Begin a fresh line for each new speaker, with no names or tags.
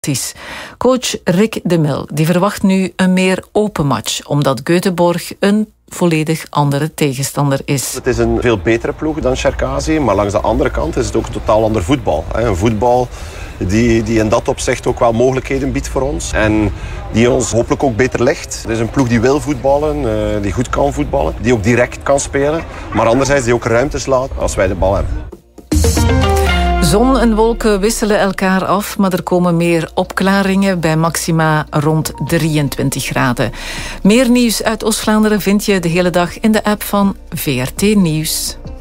Coach Rick de Mil die verwacht nu een meer open match, omdat Göteborg een volledig andere tegenstander is.
Het is een veel betere ploeg dan Cherkasy, maar langs de andere kant is het ook totaal ander voetbal. Een voetbal die in dat opzicht ook wel mogelijkheden biedt voor ons en die ons hopelijk ook beter ligt. Het is een ploeg die wil voetballen, die goed kan voetballen, die ook direct kan spelen, maar anderzijds die ook ruimtes laat als wij de bal hebben.
Zon en wolken wisselen elkaar af, maar er komen meer opklaringen bij maxima rond 23 graden. Meer nieuws uit Oost-Vlaanderen vind je de hele dag in de app van VRT Nieuws.